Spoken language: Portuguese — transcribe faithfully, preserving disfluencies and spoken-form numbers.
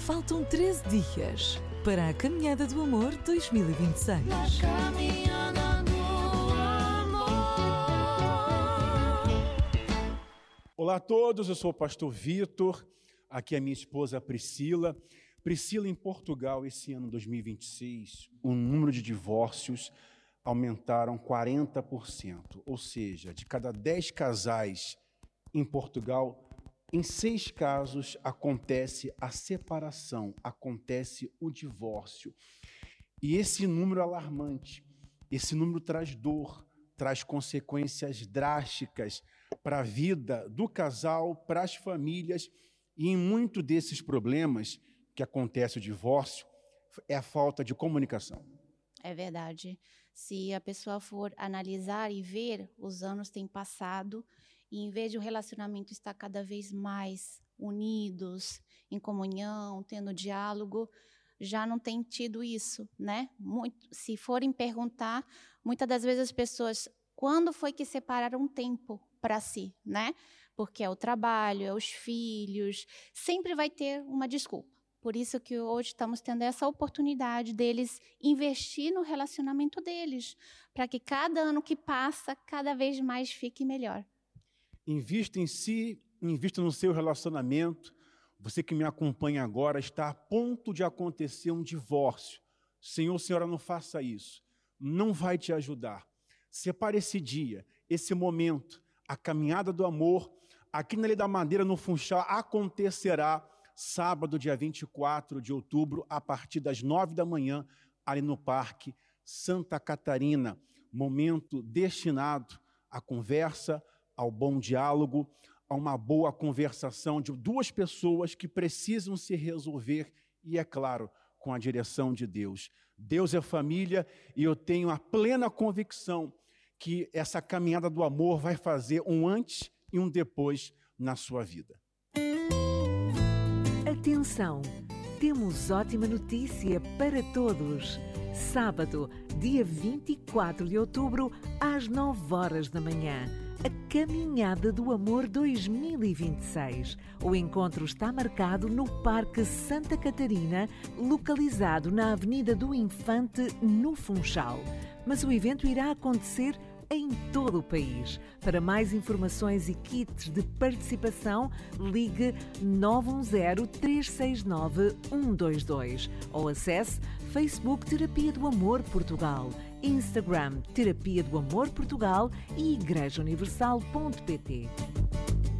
Faltam treze dias para a Caminhada do Amor dois mil e vinte e seis. Na caminhada do amor. Olá a todos, eu sou o pastor Vitor, aqui é minha esposa Priscila. Priscila, em Portugal, esse ano dois mil e vinte e seis, o número de divórcios aumentaram quarenta por cento, ou seja, de cada dez casais em Portugal, em seis casos acontece a separação, acontece o divórcio. E esse número é alarmante, esse número traz dor, traz consequências drásticas para a vida do casal, para as famílias, e em muito desses problemas que acontece o divórcio é a falta de comunicação. É verdade. Se a pessoa for analisar e ver, os anos têm passado e em vez de o relacionamento estar cada vez mais unidos, em comunhão, tendo diálogo, já não tem tido isso, né? Muito, se forem perguntar, muitas das vezes as pessoas, quando foi que separaram um tempo para si, né? Porque é o trabalho, é os filhos, sempre vai ter uma desculpa. Por isso que hoje estamos tendo essa oportunidade deles investir no relacionamento deles, para que cada ano que passa, cada vez mais fique melhor. Invista em si, invista no seu relacionamento. Você que me acompanha agora está a ponto de acontecer um divórcio. Senhor, senhora, não faça isso. Não vai te ajudar. Separe esse dia, esse momento, a caminhada do amor. Aqui na Ilha da Madeira, no Funchal, acontecerá sábado, dia vinte e quatro de outubro, a partir das nove da manhã, ali no Parque Santa Catarina. Momento destinado à conversa, ao bom diálogo, a uma boa conversação de duas pessoas que precisam se resolver e, é claro, com a direção de Deus. Deus é família e eu tenho a plena convicção que essa caminhada do amor vai fazer um antes e um depois na sua vida. Atenção! Temos ótima notícia para todos. Sábado, dia vinte e quatro de outubro, às nove horas da manhã. A Caminhada do Amor dois mil e vinte e seis. O encontro está marcado no Parque Santa Catarina, localizado na Avenida do Infante, no Funchal. Mas o evento irá acontecer em todo o país. Para mais informações e kits de participação, ligue nove um zero, três seis nove, um dois dois ou acesse Facebook Terapia do Amor Portugal, Instagram Terapia do Amor Portugal e igreja universal ponto pt.